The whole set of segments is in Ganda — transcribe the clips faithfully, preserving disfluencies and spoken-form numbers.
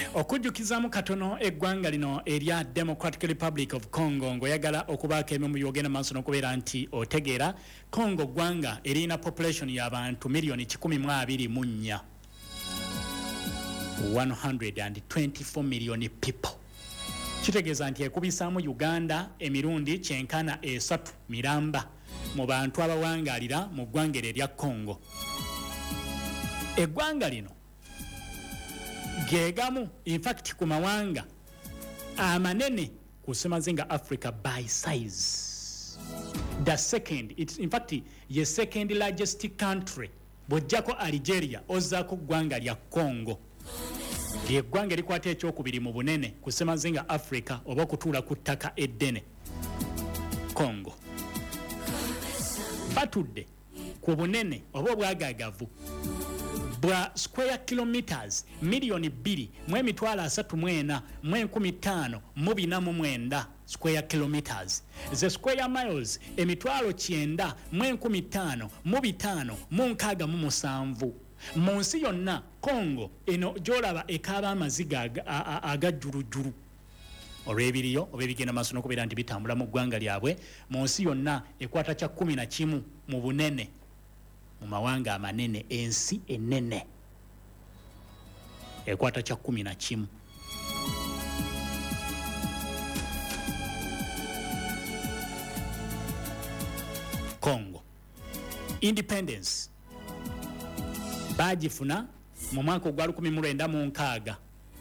okujjukizamu katono eggwanga lino erya Democratic Republic of Congo ngoyagala okubaako emu byogenda maaso n'okubeera nti otegeera Congo ggwanga erina population y'abantu miliyoni kikumi mu abiri mu nnya one hundred twenty-four million people. Kitegeeza nti ekubisaamu Uganda emirundi kyenkana esatu miramba mu bantu abawangaalira mu ggwanga erya Congo. Eggwanga lino gegamu in fact ku mawanga amanene ku semazinga Africa by size. The second, it's in fact the second largest country bojjako Algeria ozako ggwanga lya Congo. Eggwanga likwata ekyokubiri mu bunene ku semazinga Africa oba okutuula ku ttaka eddene Congo. Batudde ku bunene oba obwagaagavu bwa square kilometers milioni bbiri mu emitwalo asatu mu ena mu enkumi ttaano mu bina mu mwenda square kilometers. The square miles emitwalo kyenda mu enkumi ttaano mu bitaano mu nkaaga mu musanvu. Mu nsi yonna Congo eno gy'olaba ekaaba amaziga agajjulujjulu olw'ebiriyo oba ebigenda maaso n'okubeera nti bitambula mu ggwanga lyabwe. Mu nsi yonna ekwata kya kumi na kimu mu bunene mu mawanga amanene. Ensi enene ekwata kya kumi na kimu. Congo independence bagifuna mu mwaka ogwa lukumi mu lwenda mu nkaaga.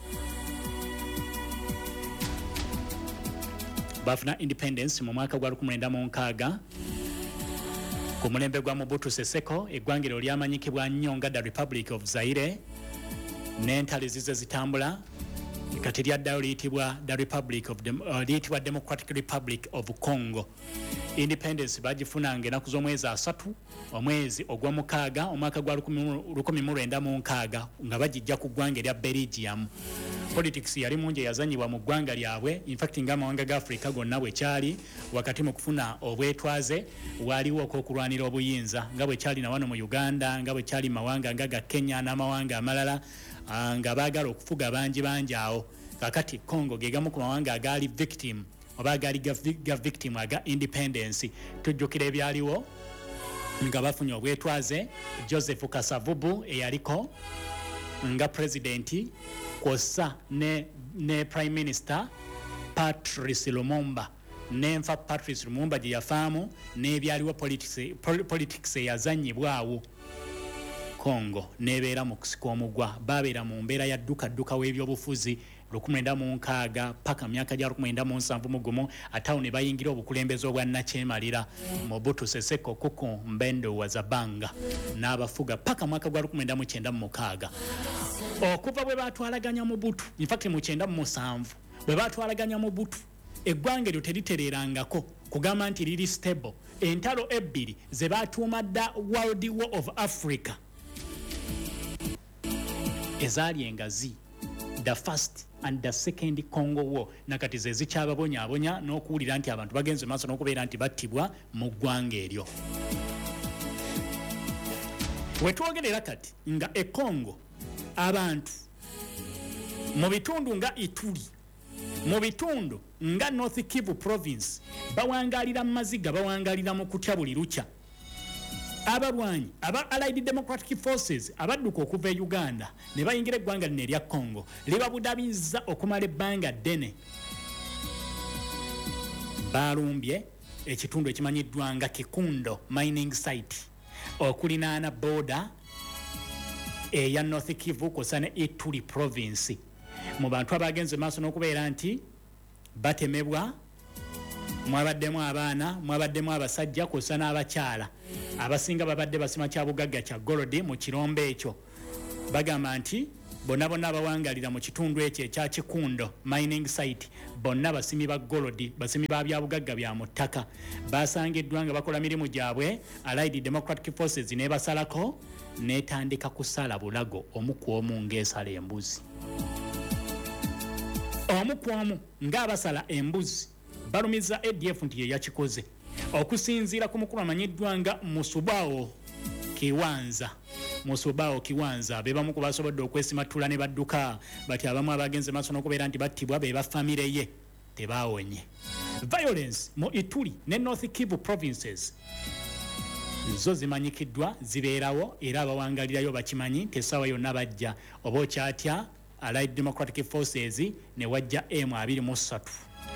Bafuna independence mu mwaka gwa lukumi mu lwenda mu nkaaga ku mulembe gwa Mobutu Sese Seko. Eggwanga lyo lyamanyikibwa nnyo nga the Republic of Zaire n'entale zize zitambula kati lyaddayo liyitibwa the Republic of Dem uh, liyitibwa Democratic Republic of Congo. Independence bagifunanga ennaku z'omwezi asatu omwezi ogwa mukaaga omwaka gwa lukumi mu lwenda mu nkaaga nga bagijja ku ggwanga erya Belgium. Politics yali mungi yazanyibwa mu ggwanga lyabwe. In fact ng'amawanga ga Africa gonna bwe kyali wakati mu kufuna obwetwaze waliwo okulwanira obuyinza nga bwe kyali na wano mu Uganda nga bwe kyali mawanga nga ga Kenya n'amawanga amalala nga baagala okufuga bangi bangi awo. Kakati Congo ge gamu ku mawanga agaali victim oba agaali ga victim aga independence. Tujjukira ebyaliwo nga bafunye obwetwaze Joseph Kasavubu eyaliko nga presidenti kosa ne, ne prime minister Patrice Lumumba nenfa Patrice Lumumba gye yafaamu n'ebyaliwo politics, politics eyazanyibwawo. Congo nebeera mu kusika omugwa babeera mu mbeera ya dduka dduka w'ebyobufuzi lukumi lwenda mu nkaaga paka myaka gya lukumi lwenda mu nsanvu mu gumu atawo ne bayingira obukulembeze obwa nakyemalira Mobutu Sese Seko Kuku Mbendo Wazabanga n'abafuga paka mwaka gwa lukumi lwenda mu kyenda mu mukaaga. Okuva bwe batwalaganya Mobutu in fact mu kyenda mu musanvu bwe batwalaganya Mobutu eggwanga eryo teritererangako kugamba nti liri stable. Entalo ebbiri ze batuuma dda World War of Africa ezaali engazi the first and the second Congo War nakati ze zikyababonyaabonya n'okuwulira nti abantu bagenze maaso n'okubeera nti battibwa mu ggwanga eryo. Wetwogerera kati nga e Congo abantu mu bitundu nga Ituri mu bitundu nga North Kivu province bawangalira maziga bawangalira mu kutya buli lukya. Abalwanyi aba Allied Democratic Forces abadduka okuva e Uganda ne bayingira eggwanga lino erya Congo libabudabizza okumala ebbanga ddene. Balumbye ekitundu ekimanyiddwa nga Kikundo mining site okulinaana border eya North Kivu kosa ne Ituri province. Mu bantu abagenze maaso n'okubeera nti batemebwa mwabaddemu abaana mwabaddemu abasajja kosa n'abakyala abasinga babadde basima kya bugagga kya Golodi mu kirombe ekyo. Bagamba nti bonna bonna abawangalira mu kitundu ekyo ekya Kikundo mining site bonna basimi ba Golodi basimi ba bya bugagga bya mu ttaka basangiddwa nga bakola mirimu gyabwe. Allied Democratic Forces ne basalako netandika kusala bulago omu ku omu ng'esala embuzi. Omu ku omu ng'abasala embuzi balumiza A D F nti ye yakikoze okusinziira ku mukulu amanyiddwa nga Musubao Kiwanza Musubao Kiwanza bebamu ku basobodde okwesimatula ne badduka bati abamu abagenze maaso n'okubeera nti battibwa be ba famire ye tebaawonye. Violence mu Ituri ne North Kivu provinces zo zimanyikiddwa zibeerawo era abawangalirayo bakimanyi tesaawa yonna bajja oba okyatya Allied Democratic Forces ne wajja M twenty three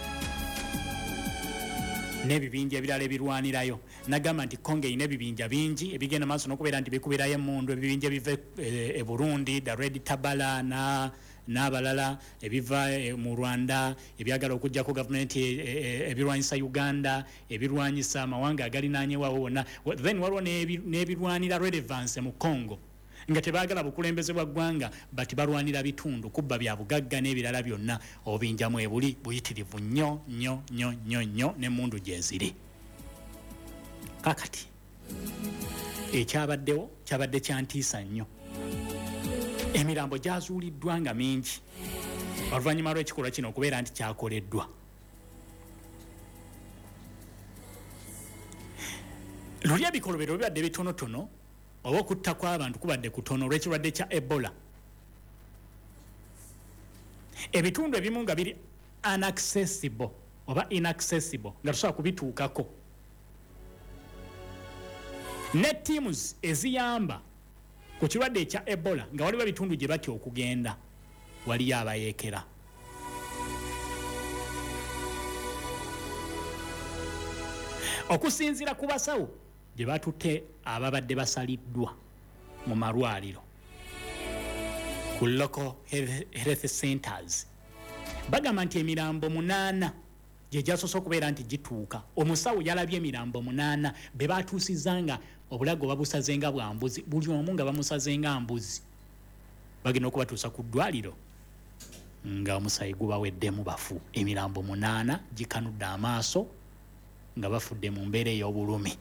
n'ebibinja ebirala ebirwanirayo. Nagamba nti Kongo erina ebibinja bingi ebigenda maaso n'okubeera nti bikubirayo emmundu ebibinja ebiva e, e Burundi the Red Tabara na n'abalala ebiva e, mu Rwanda ebyagala okujjako gavumenti ebirwanyisa e, e, Uganda ebirwanyisa amawanga agalinaanyewawo wonna. Then waliwo n'ebirwanira relevance mu Congo nga tebaagala bukulembeze bwa ggwanga bati balwanira bitundu kubba bya bugagga n'ebirala byonna obinjamu ebuli buyitirivu nnyo nnyo nnyo nnyo nnyo n'emmundu gye ziri. Kakati ekyabaddewo kyabadde kyantiisa nnyo. Emirambo gyazuuliddwa nga mingi oluvannyuma lw'ekikolwa kino okubeera nti kyakoleddwa. Luli ebikolobero bibadde bitonotono oba okutta kw'abantu kubadde kutono olw'ekirwadde kya Ebola. Ebitundu ebimu nga biri unaccessible oba inaccessible nga tusobola kubituukako. Ne teams eziyamba ku kirwadde ekya Ebola nga waliwo ebitundu gye batya okugenda waliyo abayeekera. Okusinziira ku basawo gye batutte ababadde basaliddwa mu malwaliro ku local health centers bagamba nti emirambo munaana gye gyasoose okubeera nti gituuka. Omusawo yalabye emirambo munaana be batuusizza nga obulago babusazenga bwa mbuzi buli omu nga bamusazenga mbuzi bagenda okubatuusa ku ddwaliro nga omusayi gubaweddemu bafu. Emirambo munaana gikanudde amaaso nga bafudde mu mbeera ey'obulumi.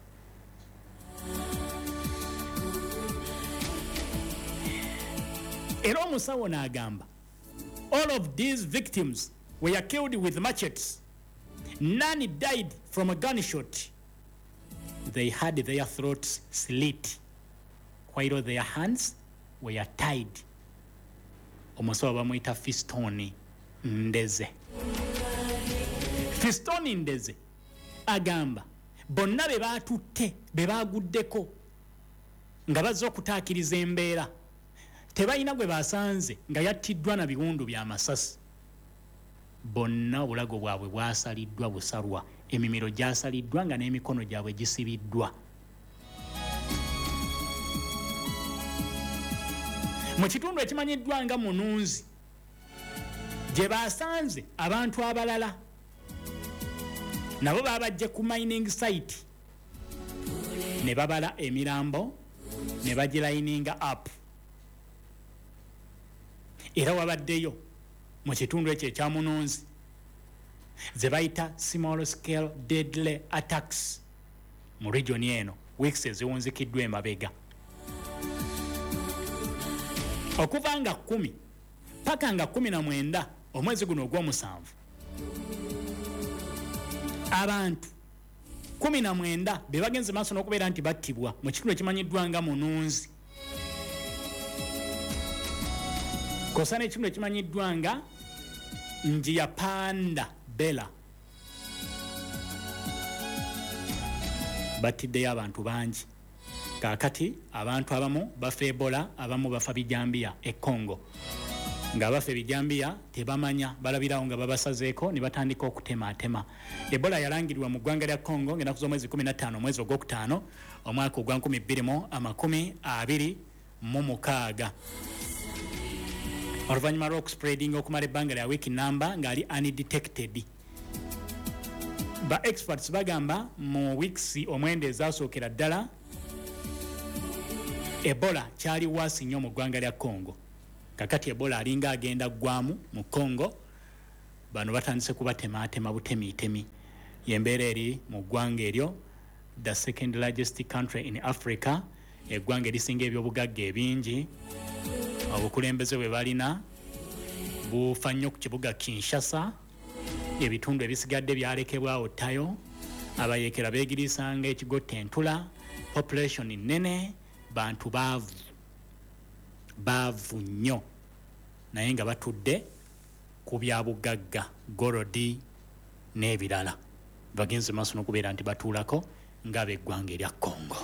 Era omusawo n'agamba all of these victims were killed with machetes. None died from a gunshot. They had their throats slit while their hands were tied. Omusawo bamuyita Fistoni Ndeze. Fistoni Ndeze agamba bonna be baatutte be baaguddeko nga bazze okutaakiriza embeera tebalina gwe basanze nga yattiddwa na biwundu bya masasi. Bonna obulago bwabwe bwasaliddwa busalwa, emimiro gyasaliddwa nga n'emikono gyabwe gisibiddwa. Mu kitundu ekimanyiddwa nga Mununzi gye basanze abantu abalala nabo babajje ku mining site ne babala emirambo ne bagirayininga up. Era wabaddeyo mu kitundu ekyo ekya Mununzi ze bayita small scale deadly attacks mu region eno weeks eziwunzikiddwa emabega. Okuva nga kumi paka nga kumi na mwenda omwezi guno ogw'omusanvu abantu kumi na mwenda be bagenze maaso n'okubeera nti battibwa mu kitundu ekimanyiddwa nga Mununzi. Kosa n'ekitundu ekimanyiddwa nga Njia Panda Bela battiddeyo abantu bangi. Kaakati abantu abamu bafa Ebola, abamu bafa bijambiya e Congo. Nga bafa ebijambiya tebamanya balabirawo nga babasazeeko ne batandika okutemaatema. Ebola yalangirirwa mu ggwanga lya Congo ng'ennaku z'omwezi kumi na ttaano omwezi ogwokutaano omwaka ogwa nkumi bbiri mu amakumi abiri mu mukaaga. Oluvannyuma lw'okuspreading okumala ebbanga lya wiiki namba ng'ali undetected. Ba experts bagamba mu weeks omwenda ezaasookera ddala Ebola kyali waasi nnyo mu ggwanga lya Congo. Kakati Ebola alinga agenda ggwamu mu Congo bano batandise kubatemaatema butemiitemi. Yembeera eri mu ggwanga eryo the second largest country in Africa, eggwanga erisinga ebyobugagga ebingi. Obukulembeze bwe balina bufa nnyo ku kibuga Kinshasa. Ebitundu ebisigadde byalekebwawo ttayo. Abayeekera beegirisanga ekigo Tentula population nene bantu baavu baavu nnyo naye nga batudde ku byabugagga golodi n'ebirala bagenze maaso n'okubeera nti batuulako ng'abeggwanga erya Congo.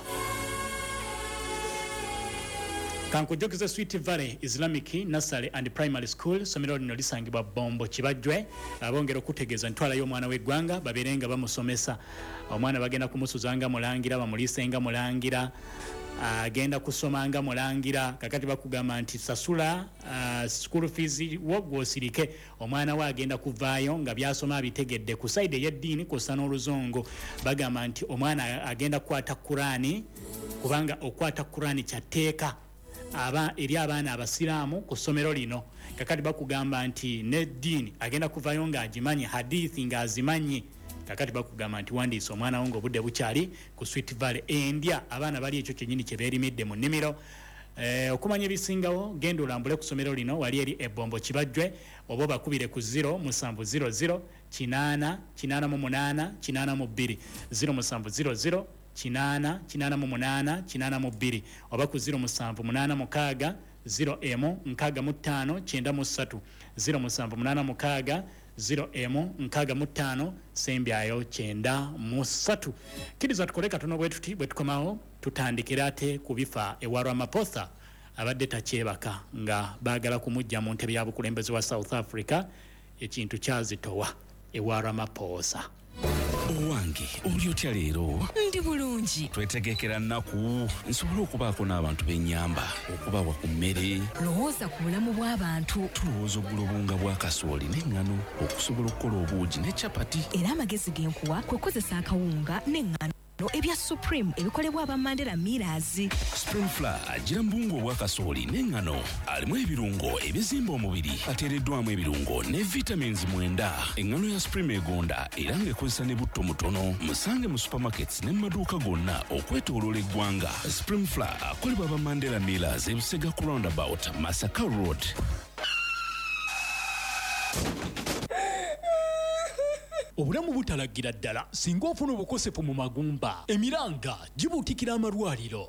Kankujjukize Sweet Valley Islamic Nursery and Primary School somero lino lisangibwa Bombo Kibajjwe abongera okutegeeza ntwala y'omwana w'eggwanga babeerenga bamusomesa omwana bagenda kumusuzanga mulangira bamulisenga mulangira agenda uh, kusomanga mulangira kakati bakugamba nti sasula uh, school fees wogwosirike omwana wa agenda kuvaayo nga byasoma abitegedde ku side y'eddiini kosa n'oluzongo bagamba nti omwana agenda kukwata Kurani kubanga okwata Kurani kyateeka aba eri abaana abasiraamu ku ssomero lino kakati bakugamba nti n'eddiini agenda kuvaayo ng'agimanyi hadithi ng'azimanyi kakati bakugamba nti wandiise omwana wo ng'obudde bukyali ku Sweet Valley endya abaana bali ekyo kyennyini kye beerimidde mu nnimiro. Eh, okumanya ebisingawo genda olambule ku ssomero lino wali eri ebbombo Kibajjwe oba bakubire ku zero musanvu zero zero kinaana kinaana mu munaana kinaana mu bbiri zero musanvu zero zero kinaana kinaana mu munaana kinaana mu bbiri oba ku zero musanvu munaana mukaaga zero emu nkaaga mu ttaano kyenda mu ssatu zero musanvu munaana mukaaga zero emu nkaaga mu ttaano sembyayo kyenda mu ssatu. Kiriza tukole katono bwe tuti bwe tukomawo tutandikira ate ku bifa ewa Ramaphosa abadde takyebaka nga baagala kumujja mu ntebe ya bukulembeze wa South Africa ekintu kyazitowa ewa Ramaphosa. Owange oli otya leero? Ndi bulungi. Twetegekera nnaku nsobola okubaako n'abantu b'ennyamba okubawa ku mmere. Lowooza ku bulamu bw'abantu. Tulowooza oggula obunga bwa kasooli n'eŋŋano okusobola okukola obuugi ne capati. Era amagezi genkuwa kwe kozesa akawunga n'eŋŋano ebya Supreme ebikolebwa aba Mandela Millers. Supreme Flour agira mbungo obwa kasooli n'eŋŋano alimu ebirungo ebizimba omubiri ateereddwamu ebirungo ne vitamins mwenda. Eŋŋano ya Supreme egonda era ng'ekozesa ne butto mutono. Musange mu supermarkets ne mu maduuka gonna okwetooloola eggwanga. Supreme Flour akolebwa aba Mandela Millers e Busega ku roundabout Masaka Road. Obulamu butalagira ddala singa ofuna obukosefu mu magumba emiranga gibuutikira amalwaliro.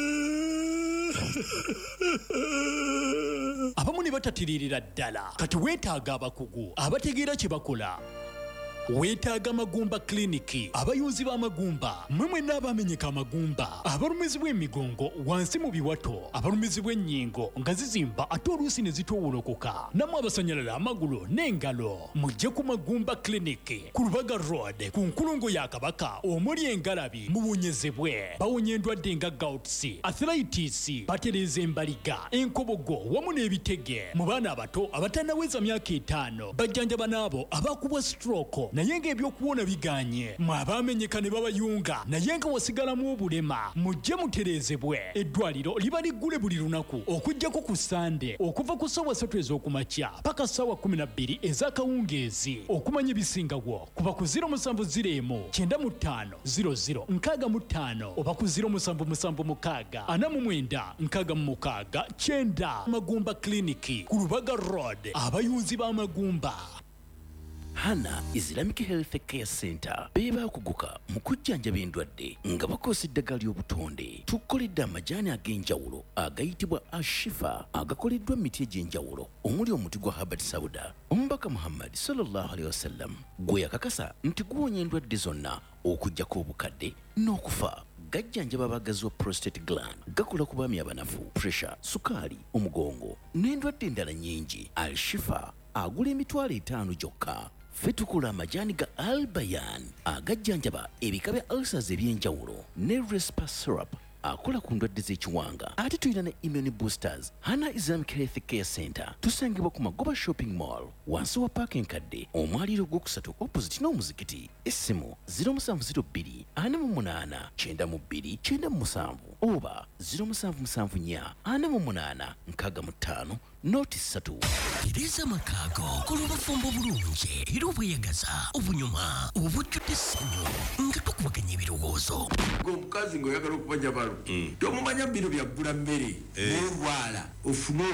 Abamu ne batatiririra ddala kati weetaaga abakugu abategeera kye bakola. Weetaaga Magumba Clinic abayuzi b'amagumba mmwe mwenna abamenyeka amagumba abalumizibwa emigongo wansi mu biwato abalumizibwa ennyingo nga zizimba ate oluusi ne zitoowolokoka namwe abasanyalala amagulu n'engalo mujje ku Magumba Clinic ku Lubaga Road ku nkulungo ya Kabaka omuli engalabi muwonyezebwe bawonya endwadde nga gouts, arthritis, batereza embaliga, enkobogo wamu n'ebitege mu baana abato abatannaweza myaka etaano bajjanjaba n'abo abakubwa stroke naye ng'ebyokuwona biganye mwe abamenyeka ne babayunga naye nga wasigalamu obulema mujje mutereezebwe. Eddwaliro liba liggule buli lunaku okuggyako ku Sande okuva ku ssaawa ssatu ez'okumakya paka ssaawa kkumi na bbiri ez'akawungeezi. Okumanya ebisingawo kuba ku zero musanvu ziro emu kyenda mu ttaano ziro ziro nkaaga mu ttaano oba ku ziro musanvu musanvu mukaaga ana mu mwenda nkaaga mu mukaaga kyenda. Magumba Clinic ku Lubaga Road abayunzi b'amagumba. Hana Islamic Health Care Center beba kuguka mu kujjanjaba endwadde nga bakozesa eddagala ly'obutonde. Tukoledde amajaani ag'enjawulo agayitibwa Ashifa agakoleddwa emiti egy'enjawulo omuli omuti gwa Habat Sauda. Omubaka Muhammad sallallahu alaihi wasallam gwe yakakasa nti guwonya endwadde zonna okuggyako obukadde n'okufa. Gajjanjaba abagazi wa prostate gland, gakola ku baami abanafu, pressure, sukaali, omugongo n'endwadde endala nnyingi. Al-Shifa agula emitwalo etaano gyokka. Ffe tukola amajaani ga Al-Bayan agajjanjaba ebika bya ulcers eby'enjawulo ne Respa syrup akola ku ndwadde z'ekiwanga. Ate tulina ne immune boosters. Hana Islamic Health Care Center tusangibwa ku Magoba Shopping Mall wansi wa paaka enkadde omwaliro ogwokusatu opposite n'omuzikiti. Essimu ziro musanvu ziro bbiri ana mu munaana kyenda mu bbiri kyenda mu musanvu oba ziro musanvu musanvu nnya ana mu munaana nkaaga mu ttaano noti ssatu. Tereza makaago kolubafumbo bulungi era obweyagaza obunyuma obujjudde essanyu nga tukubaganya ebirowoozo. Omukazi ng'oyagala okubanja balo tomumanya biro bya ggula mmere n'olwala ofune